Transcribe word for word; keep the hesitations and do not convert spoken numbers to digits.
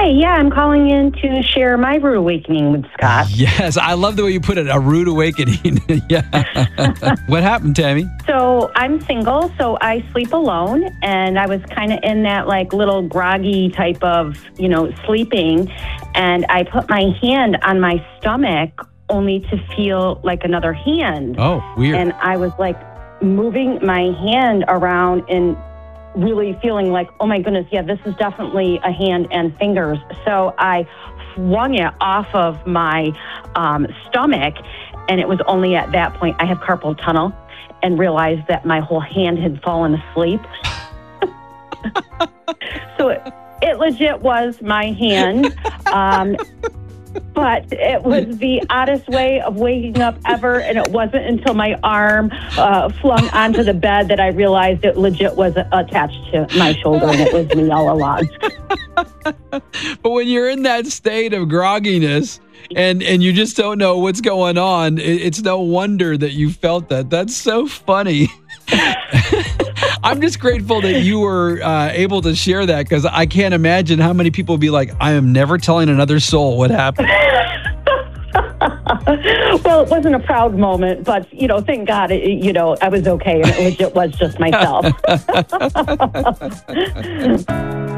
yeah, I'm calling in to share my rude awakening with Scott. Yes, I love the way you put it, a rude awakening. Yeah. What happened, Tammy? So I'm single, so I sleep alone, and I was kind of in that like little groggy type of, you know, sleeping, and I put my hand on my stomach only to feel like another hand. Oh, weird. And I was like moving my hand around and really feeling like, oh my goodness, yeah, this is definitely a hand and fingers. So I flung it off of my um, stomach, and it was only at that point I have carpal tunnel and realized that my whole hand had fallen asleep. So it, it legit was my hand. Um, But it was the oddest way of waking up ever, and it wasn't until my arm uh, flung onto the bed that I realized it legit was attached to my shoulder, and it was me all along. But when you're in that state of grogginess and, and you just don't know what's going on, it, it's no wonder that you felt that. That's so funny. I'm just grateful that you were uh, able to share that, because I can't imagine how many people would be like, I am never telling another soul what happened. Well, it wasn't a proud moment, but, you know, thank God, it, you know, I was okay, and it was, it was just myself.